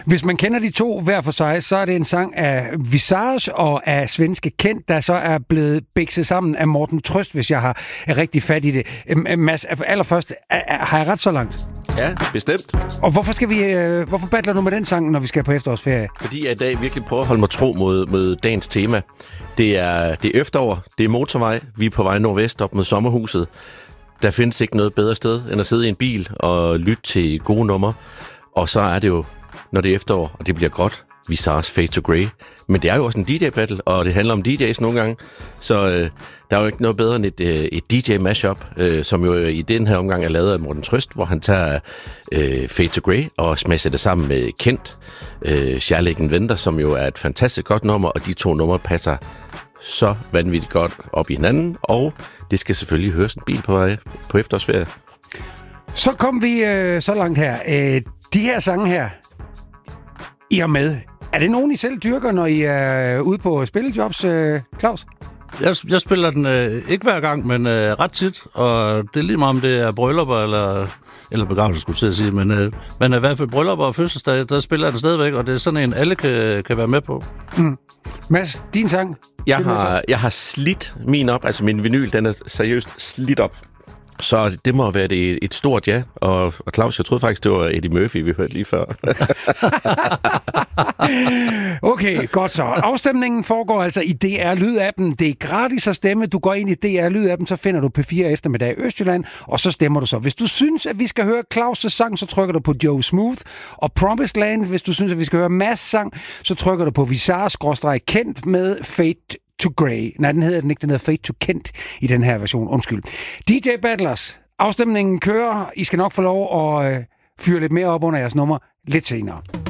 Hvis man kender de to hver for sig, så er det en sang af Visage og af svenske Kent, der så er blevet bikset sammen af Morten Trøst, hvis jeg har rigtig fat i det. Mads, allerførst, har jeg ret så langt? Ja, bestemt. Og hvorfor battler du med den sang, når vi skal på efterårsferie? Fordi jeg i dag virkelig prøver at holde mig tro mod dagens tema. Det er efterår, det er motorvej, vi er på vej nordvest op mod sommerhuset. Der findes ikke noget bedre sted, end at sidde i en bil og lytte til gode numre. Og så er det jo, når det er efterår, og det bliver gråt, Visage Fade to Grey. Men det er jo også en DJ-battle, og det handler om DJ's nogle gange. Så der er jo ikke noget bedre end et DJ-mashup, som jo i den her omgang er lavet af Morten Trøst, hvor han tager Fade to Grey og smasher det sammen med Kent, Kärleken venter, som jo er et fantastisk godt nummer, og de to numre passer så vanvittigt godt op i hinanden, og det skal selvfølgelig høres en bil på vej på efterårsferie. Så kom vi så langt her. De her sange her, I er med. Er det nogen, I selv dyrker, når I er ude på spillejobs, Claus? Jeg spiller den ikke hver gang, men ret tit, og det er lige meget om det er bryllupper eller begravelse, skulle jeg sige, men i hvert fald bryllupper og fødselsdag, der spiller jeg den stadigvæk, og det er sådan en, alle kan være med på. Mads, din sang? Jeg har slidt min op, altså min vinyl, den er seriøst slidt op. Så det må være et stort ja. Og Claus, jeg troede faktisk, det var Eddie Murphy, vi hørte lige før. Okay, godt så. Afstemningen foregår altså i DR Lyd-appen. Det er gratis at stemme. Du går ind i DR Lyd-appen, så finder du P4 Eftermiddag i Østjylland, og så stemmer du så. Hvis du synes, at vi skal høre Claus' sang, så trykker du på Joe Smooth. Og Promised Land, hvis du synes, at vi skal høre Mads' sang, så trykker du på Visage-Kent med Fade to Grey. Nej, den hedder Fade to Kent i den her version. Undskyld. DJ Battlers, afstemningen kører. I skal nok få lov at fyre lidt mere op under jeres nummer lidt senere.